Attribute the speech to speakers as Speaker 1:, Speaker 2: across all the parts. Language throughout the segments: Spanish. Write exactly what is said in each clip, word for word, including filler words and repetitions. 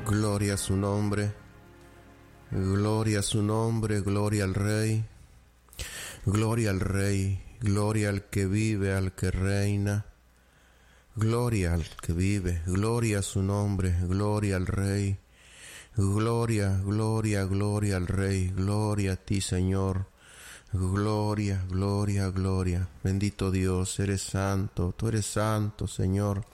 Speaker 1: Gloria a su nombre, gloria a su nombre, gloria al Rey, gloria al Rey, gloria al que vive, al que reina, gloria al que vive, gloria a su nombre, gloria al Rey, gloria, gloria, gloria al Rey, gloria a ti, Señor, gloria, gloria, gloria. Bendito Dios, eres santo, tú eres santo, Señor.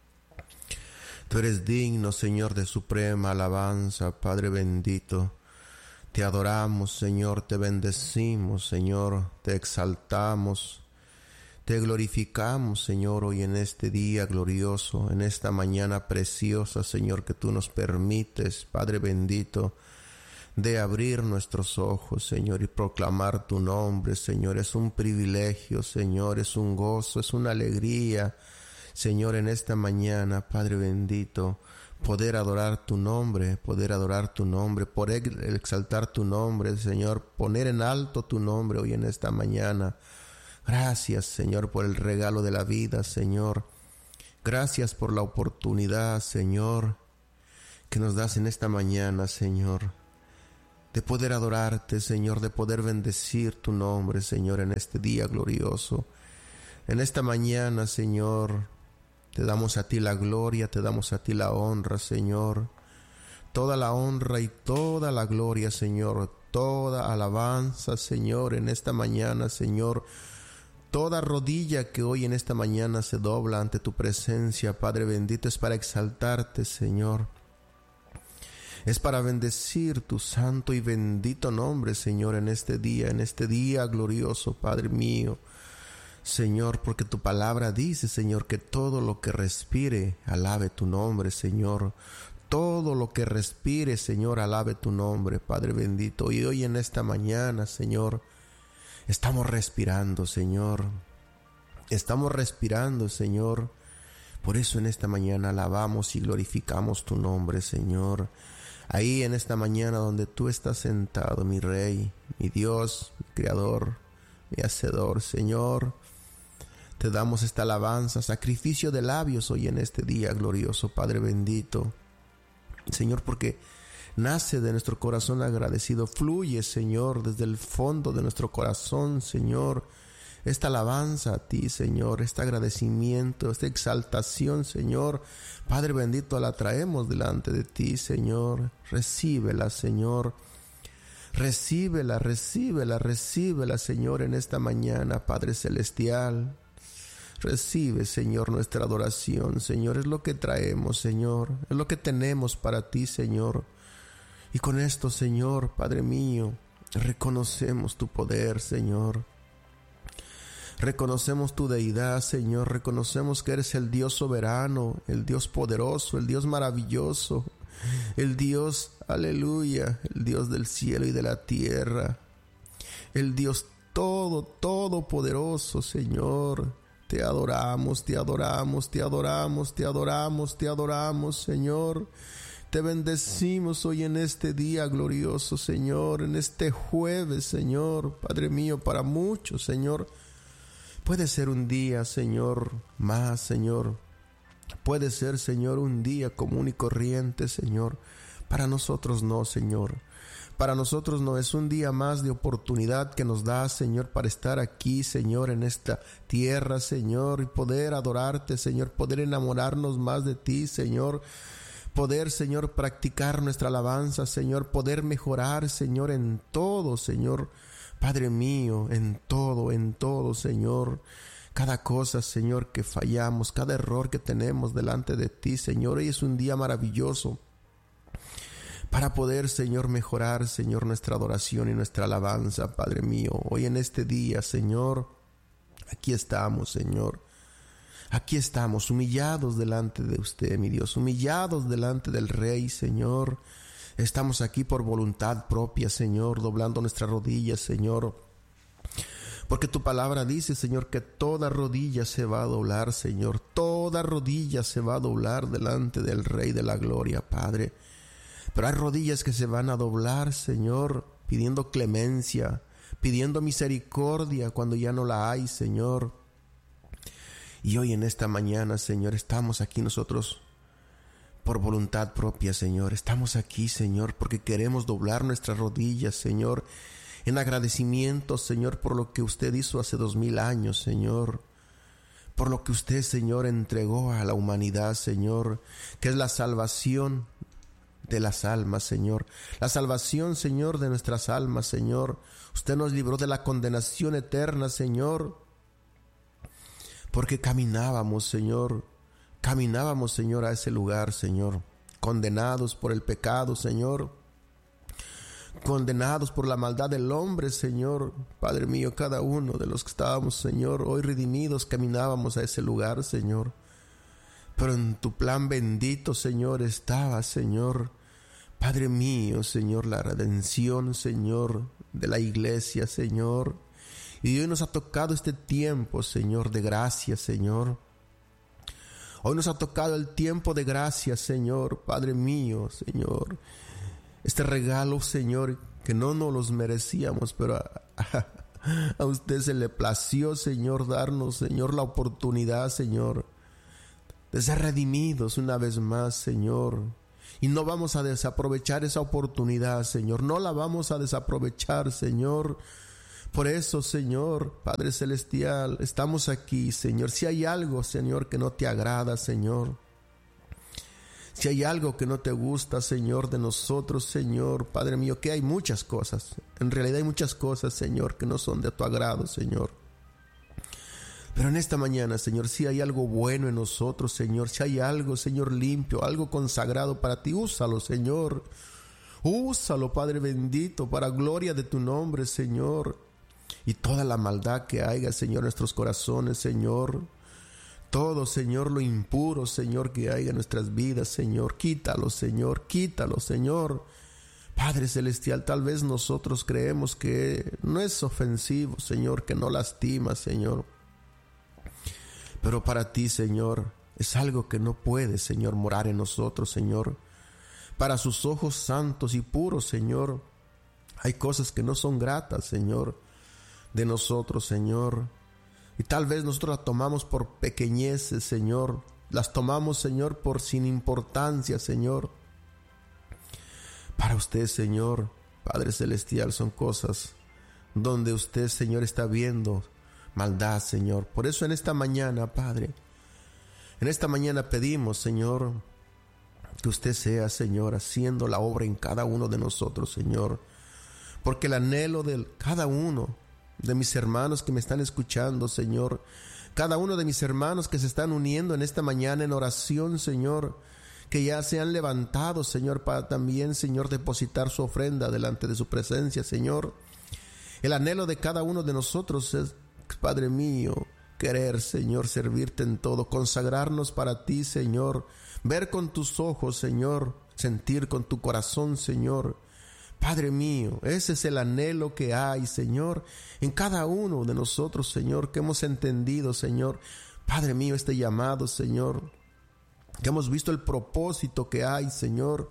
Speaker 1: Tú eres digno, Señor, de suprema alabanza, Padre bendito. Te adoramos, Señor, te bendecimos, Señor, te exaltamos, te glorificamos, Señor, hoy en este día glorioso, en esta mañana preciosa, Señor, que tú nos permites, Padre bendito, de abrir nuestros ojos, Señor, y proclamar tu nombre, Señor. Es un privilegio, Señor, es un gozo, es una alegría, Señor, en esta mañana, Padre bendito, poder adorar tu nombre, poder adorar tu nombre, poder exaltar tu nombre, Señor, poner en alto tu nombre hoy en esta mañana. Gracias, Señor, por el regalo de la vida, Señor. Gracias por la oportunidad, Señor, que nos das en esta mañana, Señor, de poder adorarte, Señor, de poder bendecir tu nombre, Señor, en este día glorioso. En esta mañana, Señor, te damos a ti la gloria, te damos a ti la honra, Señor. Toda la honra y toda la gloria, Señor. Toda alabanza, Señor, en esta mañana, Señor. Toda rodilla que hoy en esta mañana se dobla ante tu presencia, Padre bendito, es para exaltarte, Señor. Es para bendecir tu santo y bendito nombre, Señor, en este día, en este día glorioso, Padre mío. Señor, porque tu palabra dice, Señor, que todo lo que respire, alabe tu nombre, Señor. Todo lo que respire, Señor, alabe tu nombre, Padre bendito. Y hoy en esta mañana, Señor, estamos respirando, Señor. Estamos respirando, Señor. Por eso en esta mañana alabamos y glorificamos tu nombre, Señor. Ahí en esta mañana donde tú estás sentado, mi Rey, mi Dios, mi Creador, mi Hacedor, Señor. Te damos esta alabanza, sacrificio de labios hoy en este día glorioso, Padre bendito. Señor, porque nace de nuestro corazón agradecido, fluye, Señor, desde el fondo de nuestro corazón, Señor, esta alabanza a ti, Señor, este agradecimiento, esta exaltación, Señor. Padre bendito, la traemos delante de ti, Señor. Recíbela, Señor. Recíbela, recíbela, recíbela, Señor, en esta mañana, Padre celestial. Recibe, Señor, nuestra adoración, Señor. Es lo que traemos, Señor. Es lo que tenemos para ti, Señor. Y con esto, Señor, Padre mío, reconocemos tu poder, Señor. Reconocemos tu deidad, Señor. Reconocemos que eres el Dios soberano, el Dios poderoso, el Dios maravilloso, el Dios, aleluya, el Dios del cielo y de la tierra, el Dios todo, todopoderoso, Señor. Te adoramos, te adoramos, te adoramos, te adoramos, te adoramos, Señor. Te bendecimos hoy en este día glorioso, Señor, en este jueves, Señor. Padre mío, para muchos, Señor, puede ser un día, Señor, más, Señor. Puede ser, Señor, un día común y corriente, Señor. Para nosotros no, Señor. Para nosotros no, es un día más de oportunidad que nos da, Señor, para estar aquí, Señor, en esta tierra, Señor, y poder adorarte, Señor, poder enamorarnos más de ti, Señor, poder, Señor, practicar nuestra alabanza, Señor, poder mejorar, Señor, en todo, Señor, Padre mío, en todo, en todo, Señor. Cada cosa, Señor, que fallamos, cada error que tenemos delante de ti, Señor, hoy es un día maravilloso para poder, Señor, mejorar, Señor, nuestra adoración y nuestra alabanza, Padre mío. Hoy en este día, Señor, aquí estamos, Señor. Aquí estamos, humillados delante de usted, mi Dios, humillados delante del Rey, Señor. Estamos aquí por voluntad propia, Señor, doblando nuestras rodillas, Señor. Porque tu palabra dice, Señor, que toda rodilla se va a doblar, Señor. Toda rodilla se va a doblar delante del Rey de la Gloria, Padre. Pero hay rodillas que se van a doblar, Señor, pidiendo clemencia, pidiendo misericordia cuando ya no la hay, Señor. Y hoy en esta mañana, Señor, estamos aquí nosotros por voluntad propia, Señor. Estamos aquí, Señor, porque queremos doblar nuestras rodillas, Señor, en agradecimiento, Señor, por lo que usted hizo hace dos mil años, Señor. Por lo que usted, Señor, entregó a la humanidad, Señor, que es la salvación de las almas, Señor. La salvación, Señor, de nuestras almas, Señor. Usted nos libró de la condenación eterna, Señor, porque caminábamos, Señor, caminábamos, Señor, a ese lugar, Señor, condenados por el pecado, Señor, condenados por la maldad del hombre, Señor. Padre mío, cada uno de los que estábamos, Señor, hoy redimidos, caminábamos a ese lugar, Señor. Pero en tu plan bendito, Señor, estaba, Señor, Padre mío, Señor, la redención, Señor, de la iglesia, Señor. Y hoy nos ha tocado este tiempo, Señor, de gracia, Señor. Hoy nos ha tocado el tiempo de gracia, Señor, Padre mío, Señor. Este regalo, Señor, que no nos los merecíamos, pero a, a, a usted se le plació, Señor, darnos, Señor, la oportunidad, Señor, de ser redimidos una vez más, Señor. Y no vamos a desaprovechar esa oportunidad, Señor. No la vamos a desaprovechar, Señor. Por eso, Señor, Padre Celestial, estamos aquí, Señor. Si hay algo, Señor, que no te agrada, Señor, si hay algo que no te gusta, Señor, de nosotros, Señor, Padre mío, que hay muchas cosas. En realidad hay muchas cosas, Señor, que no son de tu agrado, Señor. Pero en esta mañana, Señor, si hay algo bueno en nosotros, Señor, si hay algo, Señor, limpio, algo consagrado para ti, úsalo, Señor. Úsalo, Padre bendito, para gloria de tu nombre, Señor. Y toda la maldad que haya, Señor, en nuestros corazones, Señor. Todo, Señor, lo impuro, Señor, que haya en nuestras vidas, Señor. Quítalo, Señor, quítalo, Señor. Padre Celestial, tal vez nosotros creemos que no es ofensivo, Señor, que no lastima, Señor. Pero para ti, Señor, es algo que no puede, Señor, morar en nosotros, Señor. Para sus ojos santos y puros, Señor, hay cosas que no son gratas, Señor, de nosotros, Señor. Y tal vez nosotros las tomamos por pequeñeces, Señor. Las tomamos, Señor, por sin importancia, Señor. Para usted, Señor, Padre Celestial, son cosas donde usted, Señor, está viendo maldad, Señor. Por eso en esta mañana, Padre, en esta mañana pedimos, Señor, que usted sea, Señor, haciendo la obra en cada uno de nosotros, Señor. Porque el anhelo de cada uno de mis hermanos que me están escuchando, Señor, cada uno de mis hermanos que se están uniendo en esta mañana en oración, Señor, que ya se han levantado, Señor, para también, Señor, depositar su ofrenda delante de su presencia, Señor. El anhelo de cada uno de nosotros es, Padre mío, querer, Señor, servirte en todo, consagrarnos para ti, Señor, ver con tus ojos, Señor, sentir con tu corazón, Señor. Padre mío, ese es el anhelo que hay, Señor, en cada uno de nosotros, Señor, que hemos entendido, Señor, Padre mío, este llamado, Señor, que hemos visto el propósito que hay, Señor,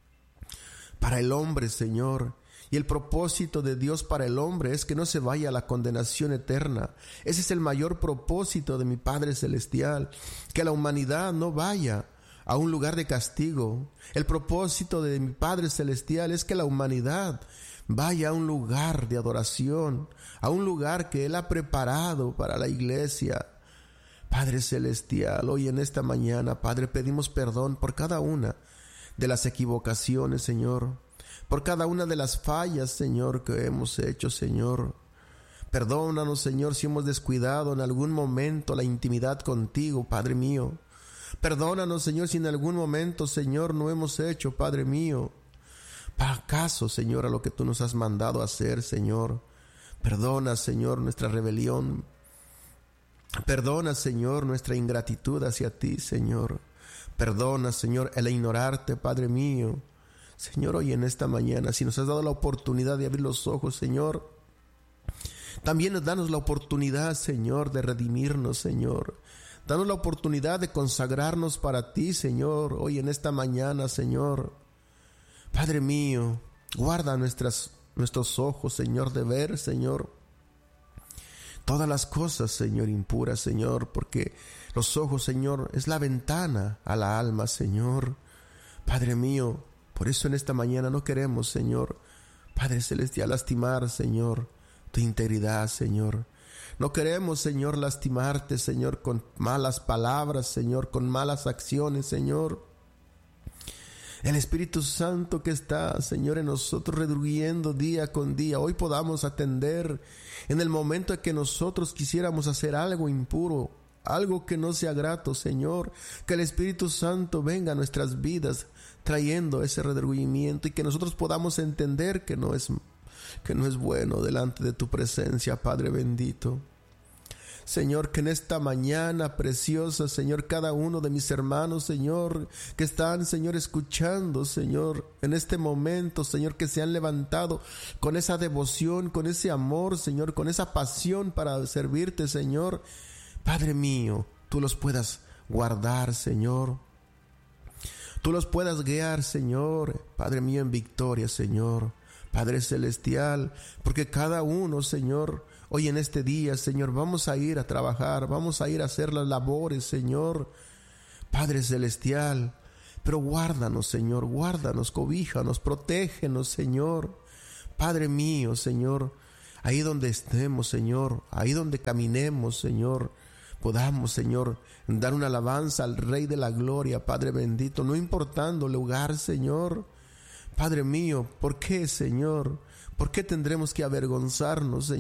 Speaker 1: para el hombre, Señor. Y el propósito de Dios para el hombre es que no se vaya a la condenación eterna. Ese es el mayor propósito de mi Padre Celestial, que la humanidad no vaya a un lugar de castigo. El propósito de mi Padre Celestial es que la humanidad vaya a un lugar de adoración, a un lugar que Él ha preparado para la iglesia. Padre Celestial, hoy en esta mañana, Padre, pedimos perdón por cada una de las equivocaciones, Señor, por cada una de las fallas, Señor, que hemos hecho, Señor. Perdónanos, Señor, si hemos descuidado en algún momento la intimidad contigo, Padre mío. Perdónanos, Señor, si en algún momento, Señor, no hemos hecho, Padre mío, para caso, Señor, a lo que tú nos has mandado a hacer, Señor. Perdona, Señor, nuestra rebelión. Perdona, Señor, nuestra ingratitud hacia ti, Señor. Perdona, Señor, el ignorarte, Padre mío. Señor, hoy en esta mañana, si nos has dado la oportunidad de abrir los ojos, Señor, también danos la oportunidad, Señor, de redimirnos, Señor. Danos la oportunidad de consagrarnos para ti, Señor, hoy en esta mañana, Señor. Padre mío, guarda nuestras, nuestros ojos, Señor, de ver, Señor, todas las cosas, Señor, impuras, Señor, porque los ojos, Señor, es la ventana a la alma, Señor. Padre mío, por eso en esta mañana no queremos, Señor, Padre Celestial, lastimar, Señor, tu integridad, Señor. No queremos, Señor, lastimarte, Señor, con malas palabras, Señor, con malas acciones, Señor. El Espíritu Santo que está, Señor, en nosotros redarguyendo día con día, hoy podamos atender en el momento en que nosotros quisiéramos hacer algo impuro, algo que no sea grato, Señor, que el Espíritu Santo venga a nuestras vidas trayendo ese redarguyimiento y que nosotros podamos entender que no es, que no es bueno delante de tu presencia, Padre bendito. Señor, que en esta mañana preciosa, Señor, cada uno de mis hermanos, Señor, que están, Señor, escuchando, Señor, en este momento, Señor, que se han levantado con esa devoción, con ese amor, Señor, con esa pasión para servirte, Señor, Padre mío, tú los puedas guardar, Señor. Tú los puedas guiar, Señor, Padre mío, en victoria, Señor, Padre Celestial, porque cada uno, Señor, hoy en este día, Señor, vamos a ir a trabajar, vamos a ir a hacer las labores, Señor, Padre Celestial, pero guárdanos, Señor, guárdanos, cobíjanos, protégenos, Señor, Padre mío, Señor, ahí donde estemos, Señor, ahí donde caminemos, Señor, podamos, Señor, dar una alabanza al Rey de la Gloria, Padre bendito, no importando el lugar, Señor. Padre mío, ¿por qué, Señor? ¿Por qué tendremos que avergonzarnos, Señor?